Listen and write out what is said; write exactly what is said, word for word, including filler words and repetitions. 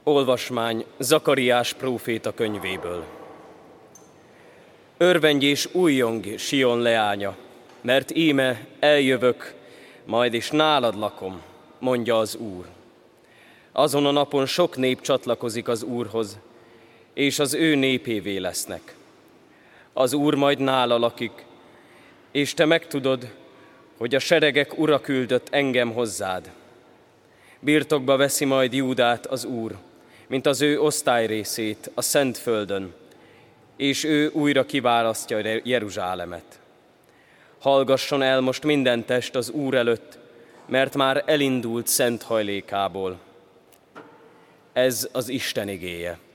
Olvasmány Zakariás próféta könyvéből. Örvendj és újjongj, Sion leánya, mert íme eljövök, majd is nálad lakom, mondja az Úr. Azon a napon sok nép csatlakozik az Úrhoz, és az ő népévé lesznek. Az Úr majd nála lakik, és te megtudod, hogy a seregek ura küldött engem hozzád. Birtokba veszi majd Júdát az Úr, mint az ő osztályrészét a szent földön, és ő újra kiválasztja Jeruzsálemet. Hallgasson el most minden test az Úr előtt, mert már elindult szent hajlékából. Ez az Isten igéje.